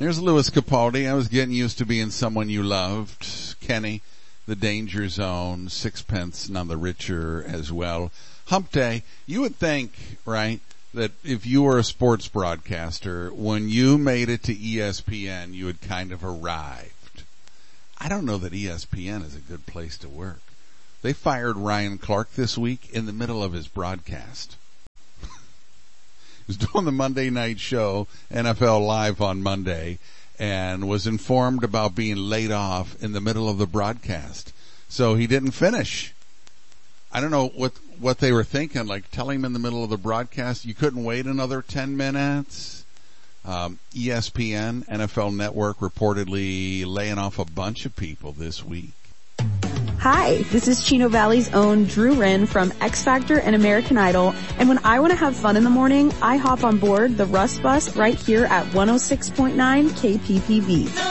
There's Louis Capaldi. I was getting used to being someone you loved. Kenny, The Danger Zone, Sixpence None the Richer as well. Hump Day. You would think, right, that if you were a sports broadcaster, when you made it to ESPN, you had kind of arrived. I don't know that ESPN is a good place to work. They fired Ryan Clark this week in the middle of his broadcast. He was doing the Monday night show, NFL Live on Monday, and was informed about being laid off in the middle of the broadcast. So he didn't finish. I don't know what they were thinking, like telling him in the middle of the broadcast you couldn't wait another 10 minutes. ESPN, NFL Network reportedly laying off a bunch of people this week. Hi, this is Chino Valley's own Drew Wren from X Factor and American Idol. And when I want to have fun in the morning, I hop on board the Rust Bus right here at 106.9 KPPV.